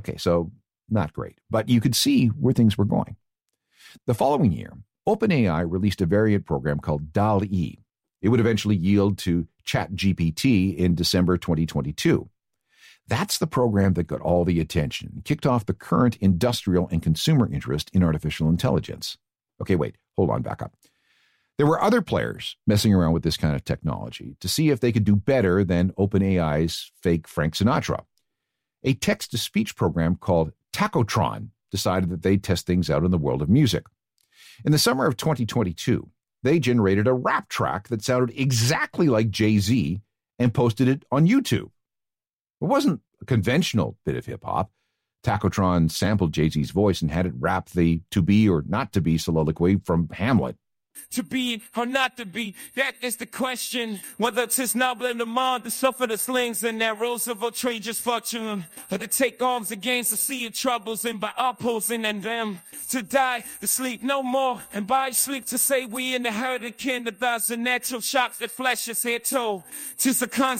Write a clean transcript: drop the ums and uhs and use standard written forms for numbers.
Okay, so not great, but you could see where things were going. The following year, OpenAI released a variant program called DALL-E. It would eventually yield to ChatGPT in December 2022. That's the program that got all the attention and kicked off the current industrial and consumer interest in artificial intelligence. Okay, wait, hold on, back up. There were other players messing around with this kind of technology to see if they could do better than OpenAI's fake Frank Sinatra. A text-to-speech program called Tacotron decided that they'd test things out in the world of music. In the summer of 2022, they generated a rap track that sounded exactly like Jay-Z and posted it on YouTube. It wasn't a conventional bit of hip-hop. Tacotron sampled Jay-Z's voice and had it rap the to be or not to be soliloquy from Hamlet. To be or not to be, that is the question. Whether 'tis noble in the mind to suffer the slings and arrows of outrageous fortune, or to take arms against the sea of troubles, and by opposing and them to die, to sleep no more, and by sleep to say we in the herd of kin, the thousand natural shocks that flesh is here told. 'Tis a concept.